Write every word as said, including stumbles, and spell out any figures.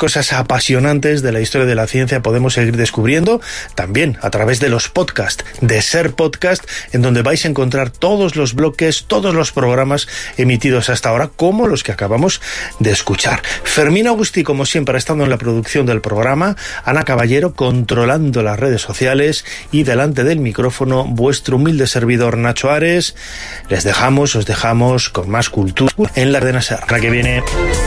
cosas apasionantes de la historia de la ciencia podemos seguir descubriendo, también a través de los podcasts de Ser Podcast, en donde vais a encontrar todos los bloques, todos los programas emitidos hasta ahora, como los que acabamos de escuchar. Fermín Agustí, como siempre, estando en la producción del programa, Ana Caballero controlando las redes sociales y delante del micrófono vuestro humilde servidor Nacho Ares. Les dejamos, os dejamos con más cultura en la cadena Ser. La que viene.